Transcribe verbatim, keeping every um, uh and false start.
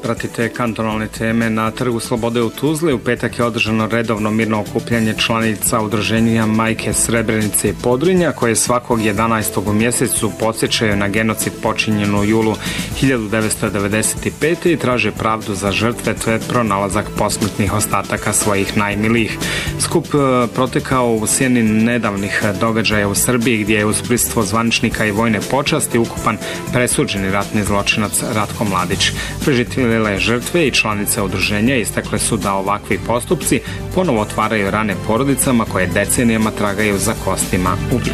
Pratite kantonalne teme. Na Trgu Slobode u Tuzli u petak je održano redovno mirno okupljanje članica udruženja Majke Srebrenice i Podrinja, koje svakog jedanaestog u mjesecu podsjećaju na genocid počinjen u julu hiljadu devetsto devedeset pete. i traže pravdu za žrtve te pronalazak posmrtnih ostataka svojih najmilijih. Skup protekao u sjeni nedavnih događaja u Srbiji, gdje je uz prisustvo zvaničnika i vojne počasti ukupan presuđeni ratni zločinac Ratko Mladić. Preživjele žrtve i članice udruženja istakle su da ovakvi postupci ponovo otvaraju rane porodicama koje decenijama tragaju za kostima ubijenih.